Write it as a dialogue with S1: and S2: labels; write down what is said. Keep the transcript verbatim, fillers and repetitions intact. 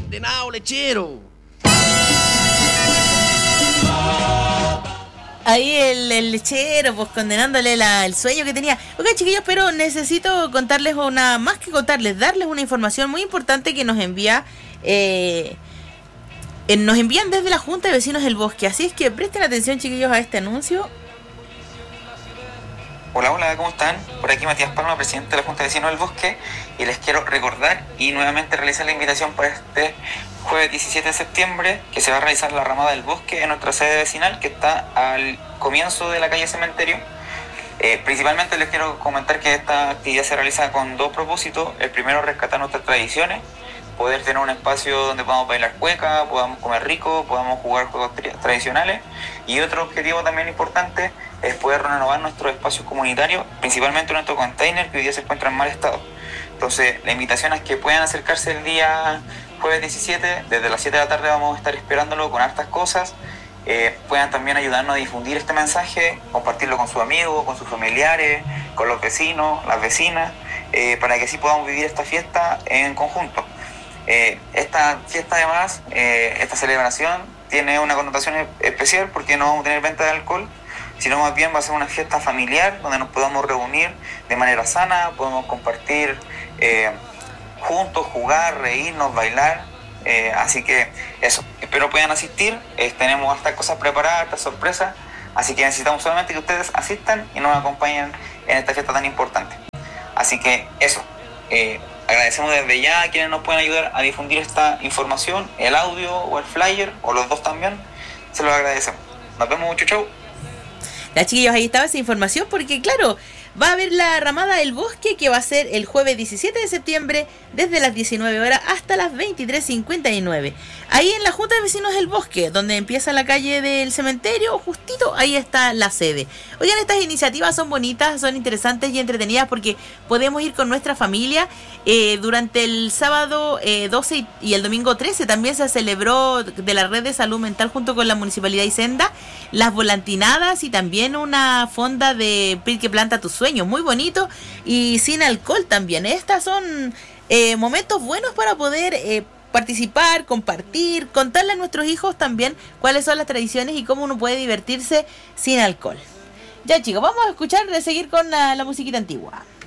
S1: condenado lechero.
S2: Ahí el, el lechero, pues condenándole la, el sueño que tenía. Ok, chiquillos, pero necesito contarles una, más que contarles, darles una información muy importante que nos envía, eh, eh, nos envían desde la Junta de Vecinos del Bosque. Así es que presten atención, chiquillos, a este anuncio.
S3: Hola, hola, ¿cómo están? Por aquí Matías Palma, presidente de la Junta de Vecinos del Bosque, y les quiero recordar y nuevamente realizar la invitación para este jueves diecisiete de septiembre, que se va a realizar la ramada del bosque en nuestra sede vecinal, que está al comienzo de la calle Cementerio. Eh, principalmente les quiero comentar que esta actividad se realiza con dos propósitos. El primero, rescatar nuestras tradiciones, poder tener un espacio donde podamos bailar cueca, podamos comer rico, podamos jugar juegos tra- tradicionales. Y otro objetivo también importante es poder renovar nuestros espacios comunitarios, principalmente nuestro container que hoy día se encuentra en mal estado. Entonces, la invitación es que puedan acercarse el día jueves diecisiete, desde las siete de la tarde vamos a estar esperándolo con hartas cosas. Eh, puedan también ayudarnos a difundir este mensaje, compartirlo con sus amigos, con sus familiares, con los vecinos, las vecinas, eh, para que así podamos vivir esta fiesta en conjunto. Eh, esta fiesta además, eh, esta celebración tiene una connotación especial porque no vamos a tener venta de alcohol, sino más bien va a ser una fiesta familiar donde nos podamos reunir de manera sana, podemos compartir eh, juntos, jugar, reírnos, bailar. Eh, así que eso, espero puedan asistir. Eh, tenemos estas cosas preparadas, estas sorpresas, así que necesitamos solamente que ustedes asistan y nos acompañen en esta fiesta tan importante. Así que eso, eh, agradecemos desde ya a quienes nos pueden ayudar a difundir esta información, el audio o el flyer, o los dos también, se los agradecemos. Nos vemos, mucho chau.
S2: Ya, chiquillos, ahí estaba esa información porque, claro, va a haber la ramada del bosque que va a ser el jueves diecisiete de septiembre desde las diecinueve horas hasta las veintitrés cincuenta y nueve. Ahí en la Junta de Vecinos del Bosque, donde empieza la calle del cementerio, justito ahí está la sede. Oigan, estas iniciativas son bonitas, son interesantes y entretenidas porque podemos ir con nuestra familia. Eh, durante el sábado eh, doce y, y el domingo trece también se celebró de la Red de Salud Mental junto con la Municipalidad y Senda las volantinadas y también una fonda de P I R que planta tus sueños, muy bonito y sin alcohol también. Estas son eh, momentos buenos para poder eh, participar, compartir, contarle a nuestros hijos también cuáles son las tradiciones y cómo uno puede divertirse sin alcohol. Ya, chicos, vamos a escuchar, seguir con la, la musiquita antigua.